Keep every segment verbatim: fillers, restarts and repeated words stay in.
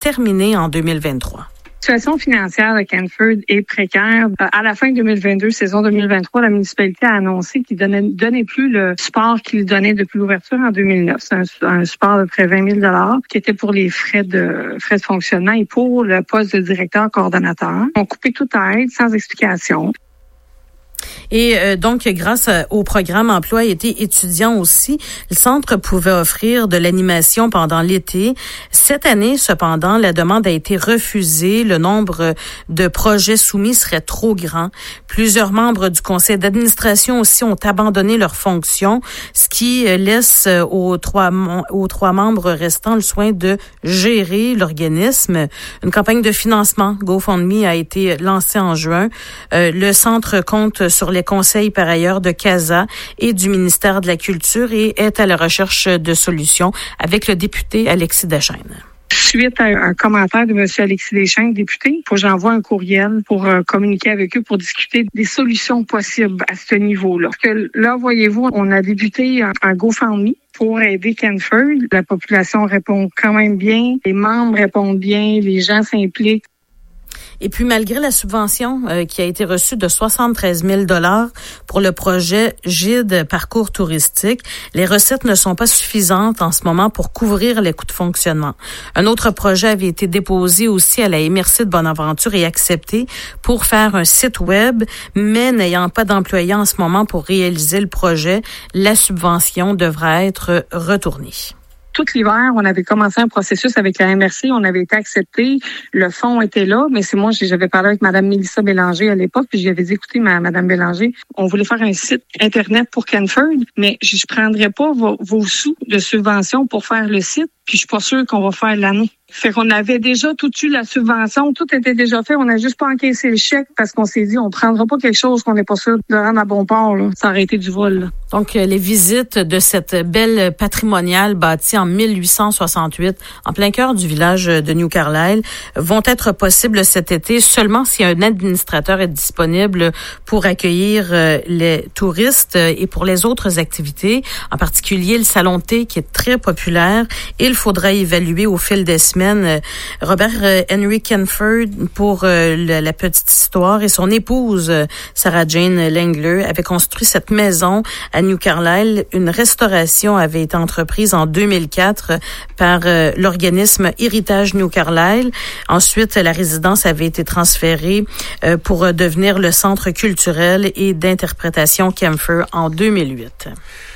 terminer en deux mille vingt-trois. La situation financière de Canford est précaire. À la fin deux mille vingt-deux, saison deux mille vingt-trois, la municipalité a annoncé qu'il donnait, donnait plus le support qu'il donnait depuis l'ouverture en deux mille neuf. C'est un, un support de près de vingt mille dollars qui était pour les frais de frais de fonctionnement et pour le poste de directeur coordonnateur. On coupé toute aide sans explication. Et euh, donc, grâce au programme Emploi et été étudiant aussi, le centre pouvait offrir de l'animation pendant l'été. Cette année, cependant, la demande a été refusée. Le nombre de projets soumis serait trop grand. Plusieurs membres du conseil d'administration aussi ont abandonné leurs fonctions, ce qui laisse aux trois, aux trois membres restants le soin de gérer l'organisme. Une campagne de financement GoFundMe a été lancée en juin. Euh, le centre compte sur les conseils par ailleurs de CASA et du ministère de la Culture et est à la recherche de solutions avec le député Alexis Deschênes. Suite à un commentaire de M. Alexis Deschênes, député, il faut que j'envoie un courriel pour euh, communiquer avec eux pour discuter des solutions possibles à ce niveau-là. Parce que là, voyez-vous, on a débuté un, un GoFundMe pour aider Canford. La population répond quand même bien, les membres répondent bien, les gens s'impliquent. Et puis, malgré la subvention euh, qui a été reçue de soixante-treize mille dollars pour le projet Gide Parcours touristique, les recettes ne sont pas suffisantes en ce moment pour couvrir les coûts de fonctionnement. Un autre projet avait été déposé aussi à la M R C de Bonaventure et accepté pour faire un site web, mais n'ayant pas d'employés en ce moment pour réaliser le projet, la subvention devra être retournée. Tout l'hiver, on avait commencé un processus avec la M R C, on avait été accepté, le fonds était là, mais c'est moi, j'avais parlé avec Mme Mélissa Bélanger à l'époque, puis j'avais dit, écoutez, Mme Bélanger, on voulait faire un site Internet pour Canford, mais je ne prendrais pas vos, vos sous de subvention pour faire le site, puis je suis pas sûre qu'on va faire l'année. Fait qu'on avait déjà tout eu la subvention, tout était déjà fait, on n'a juste pas encaissé le chèque parce qu'on s'est dit, on prendra pas quelque chose qu'on n'est pas sûr de rendre à bon port, là. Ça aurait été du vol, là. Donc, les visites de cette belle patrimoniale bâtie en mille huit cent soixante-huit, en plein cœur du village de New Carlisle, vont être possibles cet été seulement si un administrateur est disponible pour accueillir les touristes et pour les autres activités, en particulier le salon de thé qui est très populaire. Il faudra évaluer au fil des semaines. Robert Henry Canford, pour la, la petite histoire, et son épouse Sarah Jane Langler avaient construit cette maison à New Carlisle. Une restauration avait été entreprise en deux mille quatre par euh, l'organisme Héritage New Carlisle. Ensuite, la résidence avait été transférée euh, pour euh, devenir le centre culturel et d'interprétation Canford en deux mille huit.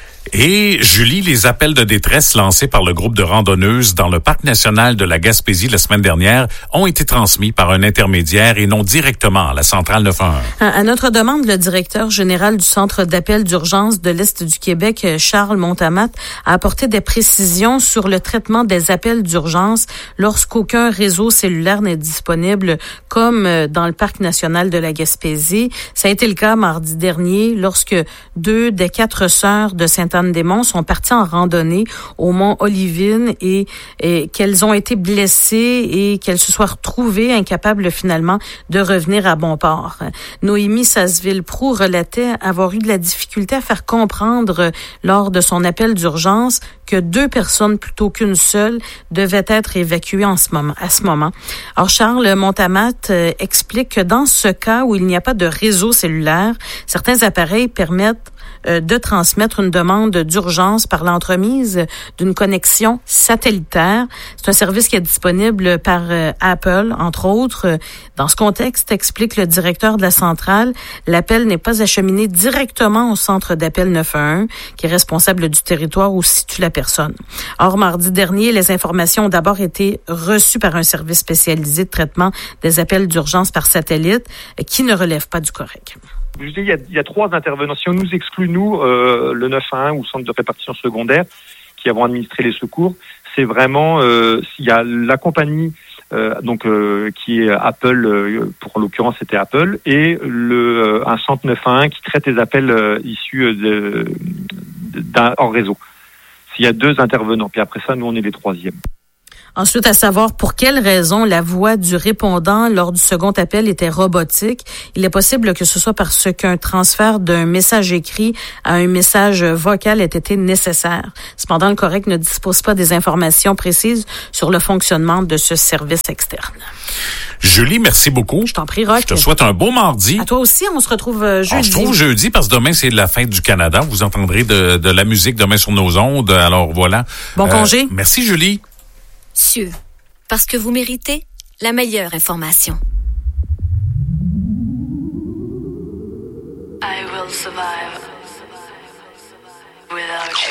Et Julie, les appels de détresse lancés par le groupe de randonneuses dans le parc national de la Gaspésie la semaine dernière ont été transmis par un intermédiaire et non directement à la centrale neuf un un. À notre demande, le directeur général du centre d'appel d'urgence de l'Est du Québec, Charles Montamat, a apporté des précisions sur le traitement des appels d'urgence lorsqu'aucun réseau cellulaire n'est disponible, comme dans le parc national de la Gaspésie. Ça a été le cas mardi dernier lorsque deux des quatre sœurs de Sainte-Anne-des-Monts sont parties en randonnée au mont Olivine et, et qu'elles ont été blessées et qu'elles se soient retrouvées incapables finalement de revenir à bon port. Noémie Sasseville-Proulx relatait avoir eu de la difficulté à faire comprendre lors de son appel d'urgence que deux personnes plutôt qu'une seule devaient être évacuées en ce moment, à ce moment. Alors Charles Montamat euh, explique que dans ce cas où il n'y a pas de réseau cellulaire, certains appareils permettent euh, de transmettre une demande d'urgence par l'entremise d'une connexion satellitaire. C'est un service qui est disponible par euh, Apple, entre autres. Dans ce contexte, explique le directeur de la centrale, l'appel n'est pas acheminé directement au centre d'appel neuf un un, qui est responsable du territoire où se situe la personne. Or, mardi dernier, les informations ont d'abord été reçues par un service spécialisé de traitement des appels d'urgence par satellite qui ne relève pas du correct. Je dis, il y a, il y a trois intervenants. Si on nous exclut, nous, euh, le neuf un un ou centre de répartition secondaire, qui avons administré les secours, c'est vraiment, euh, s'il y a la compagnie, euh, donc euh, qui est Apple, euh, pour l'occurrence c'était Apple, et le euh, un centre neuf un un qui traite les appels euh, issus de, d'un hors réseau. S'il y a deux intervenants, puis après ça, nous on est les troisièmes. Ensuite, à savoir pour quelle raison la voix du répondant lors du second appel était robotique. Il est possible que ce soit parce qu'un transfert d'un message écrit à un message vocal ait été nécessaire. Cependant, le Correc ne dispose pas des informations précises sur le fonctionnement de ce service externe. Julie, merci beaucoup. Je t'en prie, Roch. Je te souhaite un beau mardi. À toi aussi, on se retrouve jeudi. Alors, je trouve jeudi parce que demain, c'est la fête du Canada. Vous entendrez de, de la musique demain sur nos ondes. Alors voilà. Bon euh, congé. Merci, Julie. Cieux, parce que vous méritez la meilleure information. I will survive without you.